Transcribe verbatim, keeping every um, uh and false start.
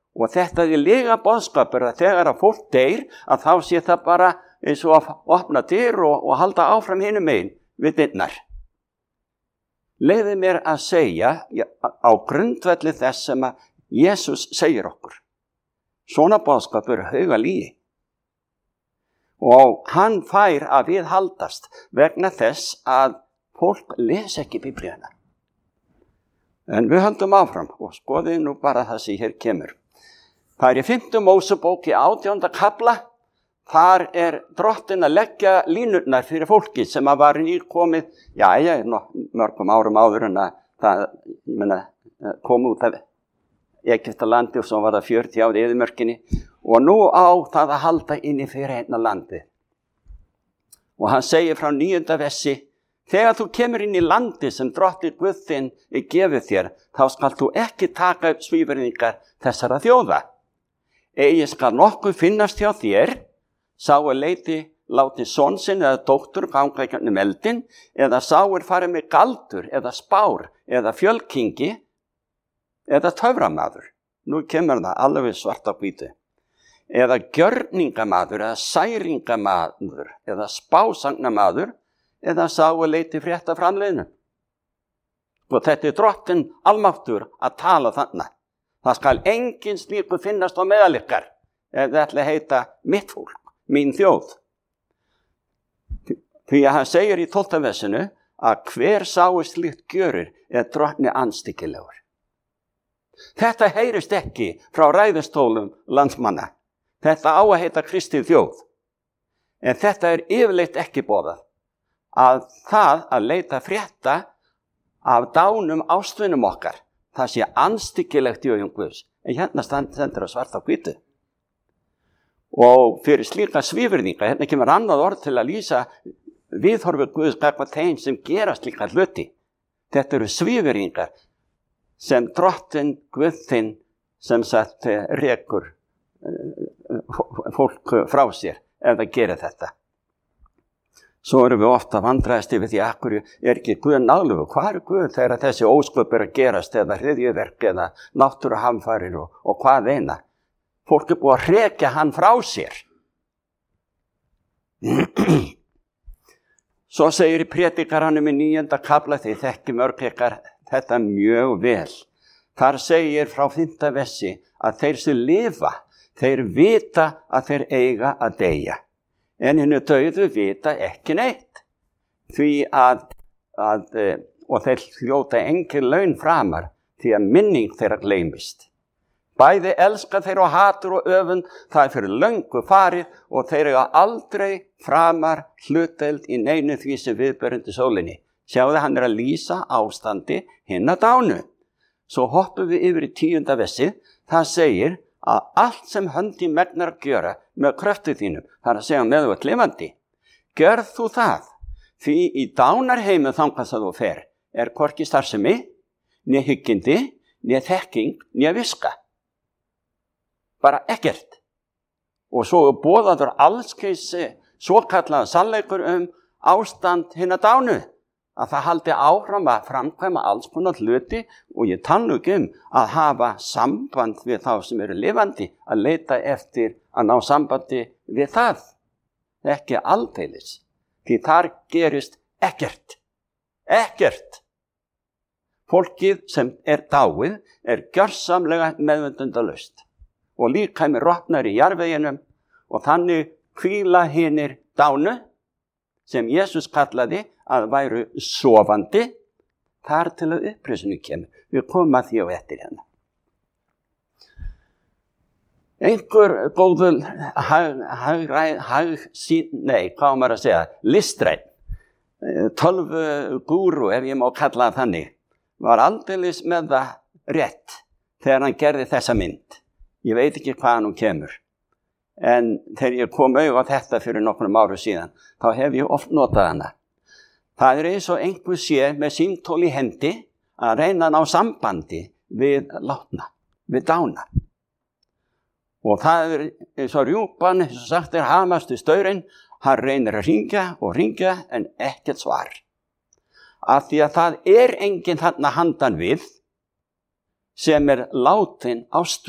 Og þetta er líka boðskapur að þegar að fólk deyr að þá sé það bara eins og að opna dyr og, og halda áfram hinum megin við dyrnar. Leyfðu mér að segja á grundvelli þess sem að Jesús segir okkur. Svona boðskapur er hauga lygi. Og hann fær að viðhaldast vegna þess að fólk les ekki Biblíuna. En við höldum áfram og skoðum nú bara það sem hér kemur. Það er í fimmta Mósebók í átjánda kafla. Þar er Drottinn að leggja línurnar fyrir fólki sem að var nýkomið, já, já, mörgum árum áður en að það, ég meina, kom út af Egyptalandi og svo var það fjörutíu ár í eyðimörkinni og nú á það að halda inn í fyrir einna landi. Og hann segir frá níunda versi, þegar þú kemur inn í landi sem Drottinn Guð þinn gefur þér, þá skal þú ekki taka upp svívirðingar þessara þjóða. Eigi skal nokkuð finnast hjá þér, sá er leiti láti son sinn eða dóttur ganga í gegnum eldinn, eða sá er farið með galdur eða spár eða fjölkingi eða töframaður. Nú kemur það alveg svart á hvítu. Eða gjörningamaður eða særingamaður eða spásagnamaður eða sá er leiti frétta framleiðinu. Og þetta er Drottinn almáttur að tala þarna. Það skal engin slíkur finnast á meðal ykkar ef það ætli að heita mitt fólk. Mín þjóð. Því að hann segir í tólfta versinu að hver sáu slíkt gjörir er Drottni andstyggilegur. Þetta heyrist ekki frá ræðustólum landsmanna. Þetta á að heita Kristi þjóð. En þetta er yfirleitt ekki boðað. Að það að leita frétta af dánum ástvinum okkar, það sé andstyggilegt í augum Guðs. En hérna stendur á svart á hvítu. Og fyrir slíka svívirðinga, hérna kemur annað orð til að lýsa viðhorfið Guðs gagnvart þeim sem gera slíka hluti. Þetta eru svívirðingar sem Drottinn Guð þinn sem sagt rekur fólk frá sér ef það gerir þetta. Svo erum við ofta vandræðast yfir því akkur er ekki Guð náðugur. Hvað er Guð þegar þessi ósköp er að gerast eða hryðjuverk eða náttúruhamfarir og, og hvað eina? Fólk er búið að hrekja hann frá sér. Svo segir í predikaranum í níunda kafla, þið þekki mörg ykkar þetta mjög vel. Þar segir frá fimmta versi að þeir sem lifa, þeir vita að þeir eiga að deyja. En hinnu dauðu vita ekki neitt. Því að, að og þeir hljóta engin laun framar því að minning þeirra gleymist. Bæði elska þeir og hatur og öfund, það er fyrir löngu farið og þeir eiga aldrei framar hlutdeild í neinu því sem viðberandi sólinni. Sjáðu, hann er að lýsa ástandi hinna dánu. Svo hoppum við yfir í tíunda versi, það segir að allt sem höndi megnar að gjöra með kröftu þínum, það er að segja með þú ert lifandi. Gjörð þú það, því í dánarheimum þangað það þú fer, er hvorki starfsemi, né hyggindi, né þekking, né viska. Bara ekkert. Og svo er boðaður allskeis svo kallaða sannleikur um ástand hinna dánu. Að það haldi áfram að framkvæma alls konar hluti og ég tala ekki um að hafa samband við þá sem eru lifandi, að leita eftir að ná sambandi við það. Ekki aldeilis. Því þar gerist ekkert. Ekkert. Fólkið sem er dáið er gjörsamlega meðvendundalaust. Og líkæmi rotnar í jarðveginum og þannig hvíla hinir dánu sem Jesús kallaði að væru sofandi þar til að uppreisinu kemur. Við komum að því á eftir hérna. Einhver góður hag, hag, hag, sín, nei, hvað maður að segja, listræn, tölvu gúru ef ég má kalla það þannig, var aldeilis með það rétt þegar hann gerði þessa mynd. Ég veit ekki hvaðan hún kemur. En þegar ég kom auðvitað á þetta fyrir nokkrum árum síðan, þá hef ég oft notað hana. Það er eins og einhver sé með símtól í hendi að reyna að ná sambandi við látna, við dána. Og það er eins og rjúpan, eins og sagt er hamastu staurinn, hann reynir að hringja og hringja en ekkert svar. Af því að það er enginn þarna handan við sem er látin ástvinur.